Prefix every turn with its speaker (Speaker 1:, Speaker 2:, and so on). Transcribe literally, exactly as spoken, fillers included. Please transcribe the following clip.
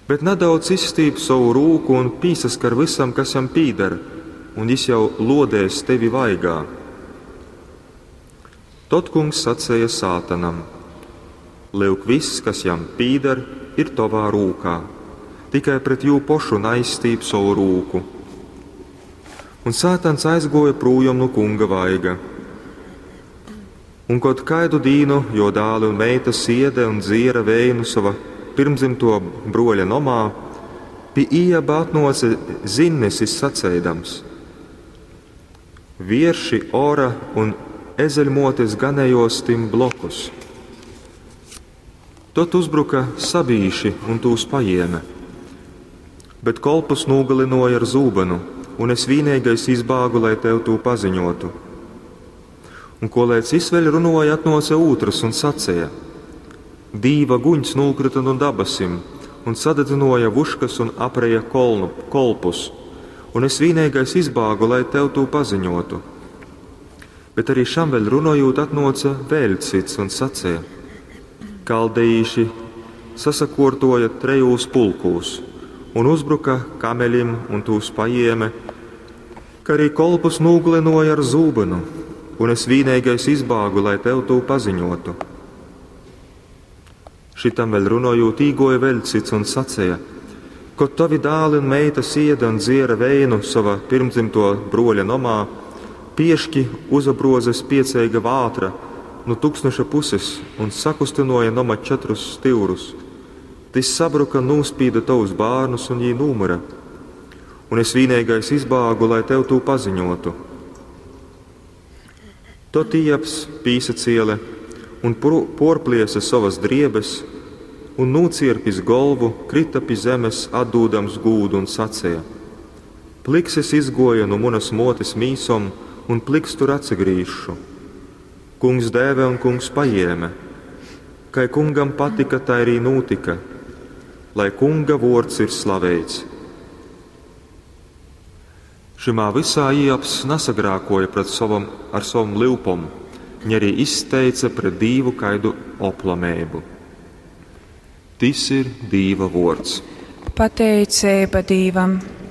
Speaker 1: Bet nedaudz izstīp savu rūku un pīsaskar visam, kas jam pīdar, un viņš jau lodēs tevi vaigā. Tad kungs sacēja Sātanam: Lūk, viss, kas jam pīdar, ir tavā rūkā, tikai pret jū pošu neizstīp savu rūku. Un Sātans aizgoja projām no kunga vaiga. Un kaut kādu dīnu, jo dāli un meita siede un dziera vēju sava pirmzimto broļa nomā, pie ījaba atnoce zinnesis sacēdams: Vierši ora un ezeļmotes ganējos tim blokus. Tot uzbruka sabīši un tūs pajieme, bet kolpus nūgalinoja ar zūbenu, un es vīnīgais izbāgu, lai tev tū paziņotu. Un ko lēc izveļ runoja atnoce ūtras un sacēja: Dīva guņs nūkrita no dabasim, un sadedzinoja vuškas un apreja kolnu, kolpus, un es vīnīgais izbāgu, lai tev tū paziņotu. Bet arī šam vēl runojot atnoca vēl cits un sacēja: Kaldeīši sasakortoja trejūs pulkūs un uzbruka kameļim un tūs pajieme, ka arī kolpus nūglinoja ar zūbenu, un es vīnīgais izbāgu, lai tev tū paziņotu. Šitam vēl runojot īgoja vēl cits un sacēja: Kaut tavi dāli un meita sieda un dziera vēju sava pirmdzimto broļa nomā, pieški uzabrozes pieceiga vātra no tūkstneša puses un sakustinoja noma četrus stīvrus. Tis sabruka nūspīda tavus bārnus un jī numura, un es vīnīgais izbāgu, lai tev tū paziņotu. Tot Ijaps pīsa ciele un porpliesa savas driebes un nūcierpis golvu, krita pi zemes atdūdams gūdu un sacēja: Plikses izgoja no munas motes mīsom, un pliks tur atsagrīšu. Kungs dēve un kungs pajieme, kai kungam patika, tā arī nūtika, lai kunga vords ir slavēts. Šimā visā Ijaps nesagrākoja pret savam ar savam livpom, ne arī izteica pret dīvu kaidu oplamēbu. Tis ir Dīva vords.
Speaker 2: Pateicība Dīvam.